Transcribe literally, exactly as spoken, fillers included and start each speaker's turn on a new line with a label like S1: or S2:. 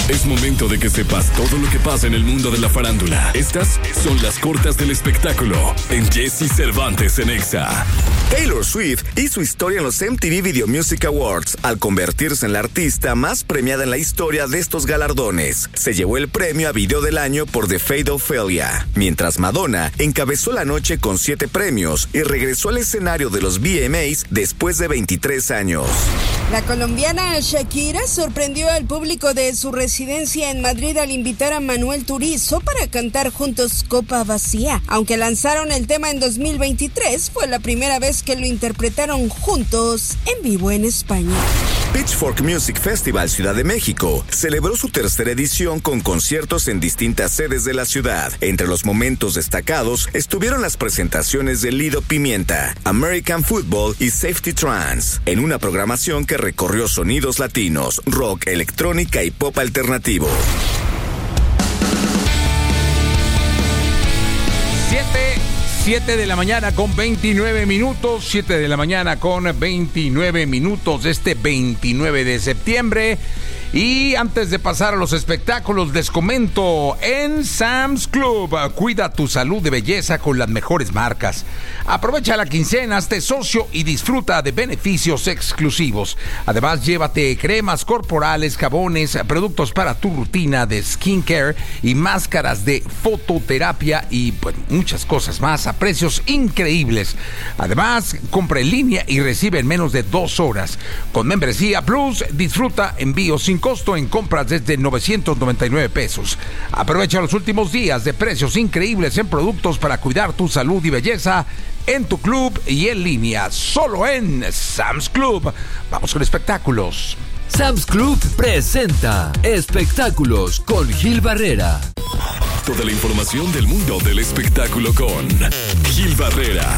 S1: Es momento de que sepas todo lo que pasa en el mundo de la farándula. Estas son las cortas del espectáculo en Jesse Cervantes en Exa.
S2: Taylor Swift hizo historia en los M T V Video Music Awards al convertirse en la artista más premiada en la historia de estos galardones. Se llevó el premio a Video del Año por The Fate of Ophelia, mientras Madonna encabezó la noche con siete premios y regresó al escenario de los V M As después de veintitrés años.
S3: La colombiana Shakira sorprendió al público de su residencia en Madrid al invitar a Manuel Turizo para cantar juntos Copa Vacía. Aunque lanzaron el tema en dos mil veintitrés, fue la primera vez que lo interpretaron juntos en vivo en España.
S2: Pitchfork Music Festival Ciudad de México celebró su tercera edición con conciertos en distintas sedes de la ciudad. Entre los momentos destacados estuvieron las presentaciones de Lido Pimienta, American Football y Safety Trance, en una programación que recorrió sonidos latinos, rock, electrónica y pop alternativo.
S4: Siete, siete de la mañana con veintinueve minutos, siete de la mañana con veintinueve minutos de este veintinueve de septiembre. Y antes de pasar a los espectáculos, les comento, en Sam's Club, cuida tu salud de belleza con las mejores marcas. Aprovecha la quincena, hazte socio y disfruta de beneficios exclusivos. Además, llévate cremas corporales, jabones, productos para tu rutina de skincare y máscaras de fototerapia y pues, muchas cosas más a precios increíbles. Además, compra en línea y recibe en menos de dos horas. Con Membresía Plus, disfruta envíos sin costo en compras desde novecientos noventa y nueve pesos. Aprovecha los últimos días de precios increíbles en productos para cuidar tu salud y belleza en tu club y en línea, solo en Sam's Club. Vamos con espectáculos.
S5: Sam's Club presenta espectáculos con Gil Barrera.
S1: Toda la información del mundo del espectáculo con Gil Barrera,